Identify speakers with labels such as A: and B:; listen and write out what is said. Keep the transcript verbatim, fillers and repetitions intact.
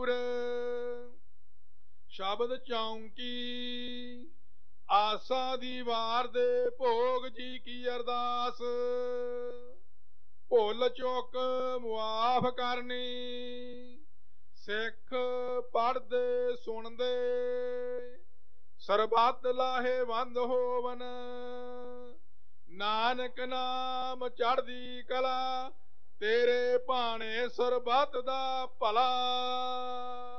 A: ਸ਼ਬਦ ਚੌਂਕੀ ਆਸਾ ਦੀ ਵਾਰ ਦੇ ਭੋਗ ਜੀ ਕੀ ਅਰਦਾਸ। ਭੁੱਲ ਚੁੱਕ ਮੁਆਫ ਕਰਨੀ ਸਿੱਖ ਪੜ੍ਹਦੇ ਸੁਣਦੇ ਸਰਬੱਤ ਲਾਹੇਵੰਦ ਹੋਵਨ। ਨਾਨਕ ਨਾਮ ਚੜ੍ਹਦੀ ਕਲਾ ਤੇਰੇ ਭਾਣੇ ਸਰਬੱਤ ਦਾ ਭਲਾ।